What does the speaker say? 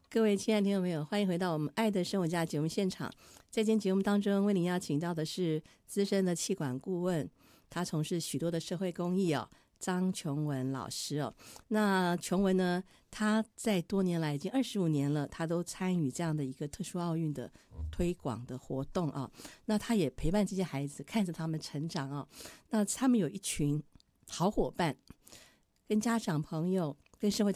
各位亲爱的听众朋友，欢迎回到我们爱的生活家节目现场。在今天节目当中，为您邀请到的是资深的企管顾问，他从事许多的社会公益张琼文老师那琼文呢，他在多年来已经25年了，他都参与这样的一个特殊奥运的推广的活动那他也陪伴这些孩子，看着他们成长那他们有一群好伙伴，跟家长朋友跟社会